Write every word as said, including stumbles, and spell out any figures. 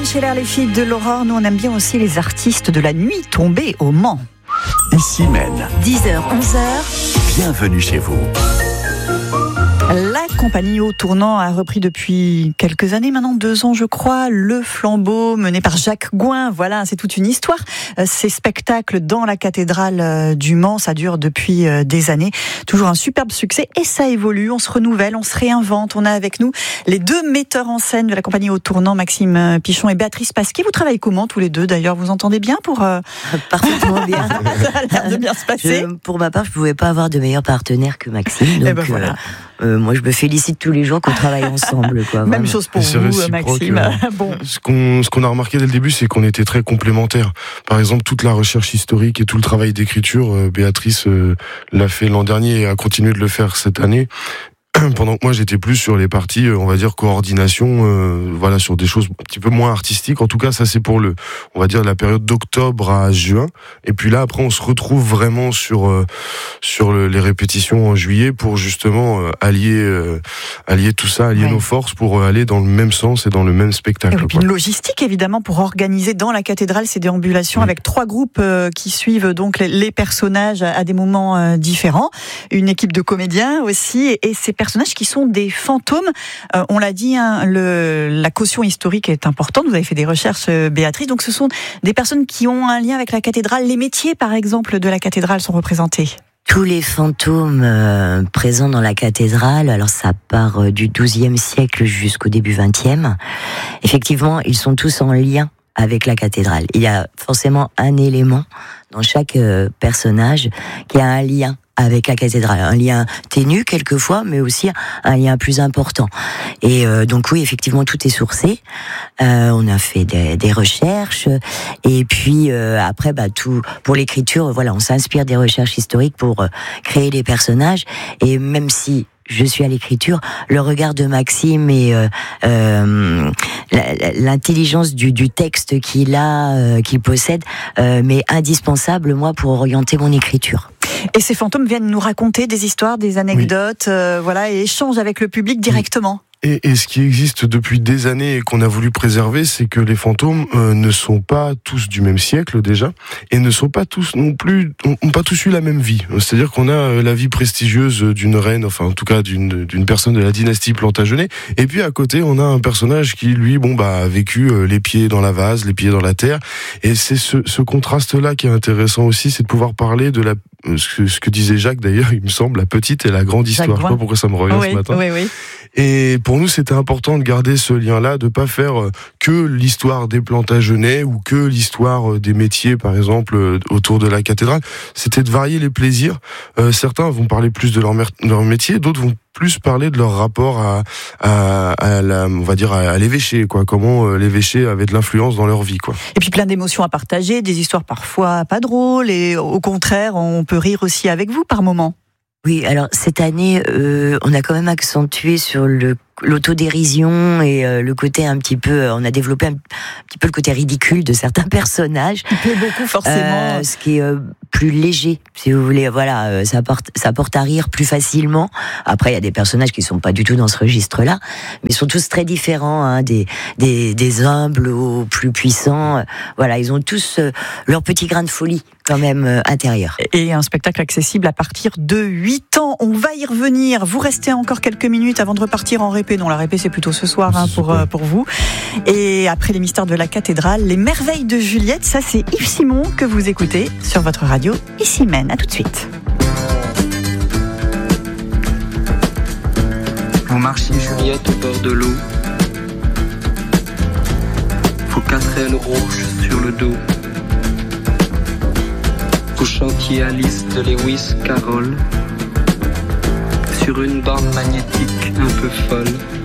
Chez les filles de l'Aurore, nous on aime bien aussi les artistes de la nuit tombée au Mans. Ici Maine. dix heures, onze heures. Bienvenue chez vous. La compagnie Au Tournant a repris depuis quelques années, maintenant deux ans je crois, le flambeau mené par Jacques Gouin. Voilà, c'est toute une histoire. Ces spectacles dans la cathédrale du Mans, ça dure depuis des années. Toujours un superbe succès et ça évolue, on se renouvelle, on se réinvente. On a avec nous les deux metteurs en scène de la compagnie Au Tournant, Maxime Pichon et Béatrice Pasquier. Vous travaillez comment tous les deux d'ailleurs? Vous entendez bien pour... Euh... Parfaitement bien. Ça a l'air de bien se passer. Je, pour ma part, je ne pouvais pas avoir de meilleur partenaire que Maxime. Donc, et ben voilà. euh, euh, moi, je me félicite tous les jours qu'on travaille ensemble. Quoi, Même chose pour vous, Maxime. Euh, bon. Ce qu'on, ce qu'on a remarqué dès le début, c'est qu'on était très complémentaires. Par exemple, toute la recherche historique et tout le travail d'écriture, euh, Béatrice euh, l'a fait l'an dernier et a continué de le faire cette année. Pendant que moi j'étais plus sur les parties, on va dire coordination, euh, voilà, sur des choses un petit peu moins artistiques. En tout cas, ça c'est pour le, on va dire la période d'octobre à juin. Et puis là après, on se retrouve vraiment sur euh, sur le, les répétitions en juillet pour justement euh, allier euh, allier tout ça, allier ouais. nos forces pour aller dans le même sens et dans le même spectacle. Et puis une logistique évidemment pour organiser dans la cathédrale ces déambulations oui. avec trois groupes euh, qui suivent donc les, les personnages à des moments euh, différents. Une équipe de comédiens aussi et, et ces personnages qui sont des fantômes. Euh, on l'a dit, hein, le, la caution historique est importante. Vous avez fait des recherches, euh, Béatrice. Donc, ce sont des personnes qui ont un lien avec la cathédrale. Les métiers, par exemple, de la cathédrale sont représentés. Tous les fantômes euh, présents dans la cathédrale, alors ça part euh, du douzième siècle jusqu'au début vingtième. Effectivement, ils sont tous en lien avec la cathédrale. Il y a forcément un élément dans chaque euh, personnage qui a un lien avec la cathédrale, un lien ténu quelquefois, mais aussi un lien plus important. Et euh, donc oui, effectivement, tout est sourcé. Euh, on a fait des, des recherches, et puis euh, après, bah tout pour l'écriture, voilà, on s'inspire des recherches historiques pour euh, créer les personnages. Et même si je suis à l'écriture, le regard de Maxime et euh, euh, l'intelligence du, du texte qu'il a, euh, qu'il possède, euh, m'est indispensable moi pour orienter mon écriture. Et ces fantômes viennent nous raconter des histoires, des anecdotes, oui. euh, voilà, et échangent avec le public directement. Et, et ce qui existe depuis des années et qu'on a voulu préserver, c'est que les fantômes euh, ne sont pas tous du même siècle déjà, et ne sont pas tous non plus, ont pas tous eu la même vie. C'est-à-dire qu'on a euh, la vie prestigieuse d'une reine, enfin en tout cas d'une d'une personne de la dynastie Plantagenet, et puis à côté on a un personnage qui lui, bon bah a vécu euh, les pieds dans la vase, les pieds dans la terre, et c'est ce, ce contraste-là qui est intéressant aussi, c'est de pouvoir parler de la ce que, ce que disait Jacques d'ailleurs, il me semble, la petite et la grande histoire. Je sais pas pourquoi ça me revient oui, ce matin. Oui, oui. Et pour nous, c'était important de garder ce lien-là, de pas faire que l'histoire des Plantagenets ou que l'histoire des métiers, par exemple, autour de la cathédrale. C'était de varier les plaisirs. Euh, certains vont parler plus de leur, mer- leur métier, d'autres vont plus parler de leur rapport à, à, à la, on va dire, à l'évêché, quoi. Comment euh, l'évêché avait de l'influence dans leur vie, quoi. Et puis plein d'émotions à partager, des histoires parfois pas drôles, et au contraire, on peut rire aussi avec vous par moments. Oui, alors cette année, euh, on a quand même accentué sur le l'autodérision et euh, le côté un petit peu, euh, on a développé un, un petit peu le côté ridicule de certains personnages. Il plaît beaucoup forcément. Euh, ce qui est euh, plus léger, si vous voulez. Voilà, euh, ça porte, ça porte à rire plus facilement. Après, il y a des personnages qui sont pas du tout dans ce registre-là, mais ils sont tous très différents, hein, des, des des humbles aux plus puissants. Euh, voilà, ils ont tous euh, leur petit grain de folie quand même euh, intérieur. Et un spectacle accessible à partir de huit ans. On va y revenir. Vous restez encore quelques minutes avant de repartir en répé. Non, la répé, c'est plutôt ce soir hein, pour, euh, pour vous. Et après les mystères de la cathédrale, les merveilles de Juliette, ça c'est Yves Simon que vous écoutez sur votre radio Ici Maine. À tout de suite. Vous marchiez Juliette au bord de l'eau, vos quatre ailes rouges sur le dos. Vous chantiez Alice de Lewis Carroll sur une bande magnétique un peu folle.